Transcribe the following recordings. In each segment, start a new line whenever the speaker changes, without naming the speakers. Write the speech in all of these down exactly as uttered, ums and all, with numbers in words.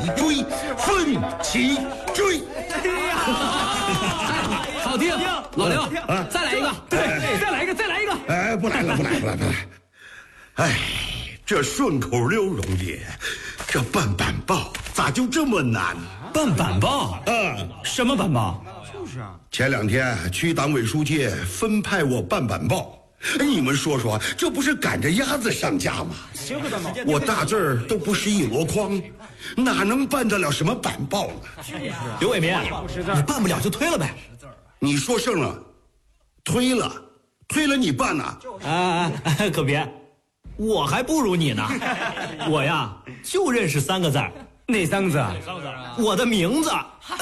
追，奋起追。
哎呀，好听，老刘，
啊，
再来一个，对，再来一个，再来一个。
哎，不来了，不来了，不来了。哎，这顺口溜容易，这办板报咋就这么难？
办板报？
嗯，
什么板报？
就是啊。
前两天区党委书记分派我办板报。哎，你们说说，这不是赶着鸭子上架吗？我大字儿都不是一箩筐，哪能办得了什么板报呢？
刘伟民，你办不了就推了呗。
你说胜了，推了，推了你办呐？
啊，可别，我还不如你呢。我呀，就认识三个字儿。
哪三个字啊？
我的名字。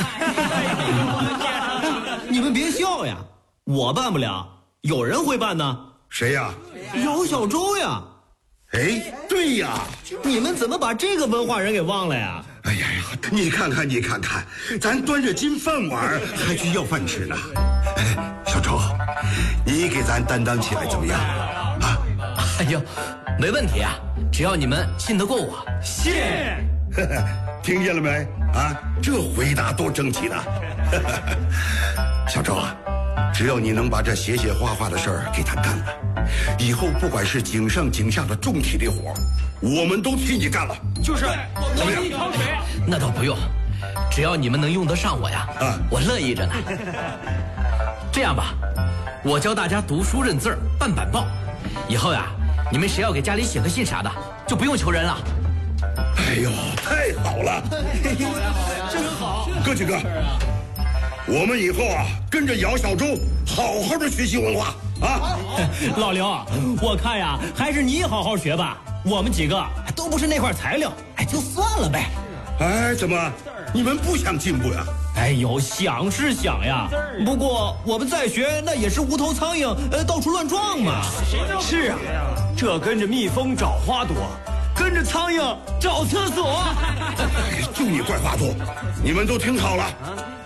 你们别笑呀，我办不了，有人会办呢。
谁呀？
姚小周呀！
哎，对呀，
你们怎么把这个文化人给忘了呀？
哎呀呀，你看看，你看看，咱端着金饭碗还去要饭吃呢。哎，小周，你给咱担当起来怎么样？啊？
哎呦，没问题啊，只要你们信得过我。
谢。
听见了没？啊，这回答多争气呢！小周啊，只要你能把这写写画画的事儿给他干了，以后不管是井上井下的重体力活，我们都替你干了。
就是，
怎么样？
那倒不用，只要你们能用得上我呀，
啊，
我乐意着呢。这样吧，我教大家读书认字儿、办板报，以后呀，你们谁要给家里写个信啥的，就不用求人了。
哎呦，太好了！
真好，
哥几个，我们以后啊，跟着姚小周好好的学习文化啊！
老刘，我看呀，还是你好好学吧。我们几个都不是那块材料，哎，就算了呗。
哎，怎么，你们不想进步呀？
哎呦，想是想呀，不过我们再学，那也是无头苍蝇，呃，到处乱撞嘛。
是啊，这跟着蜜蜂找花朵，跟着苍蝇找厕所。
就你怪话多，你们都听好了。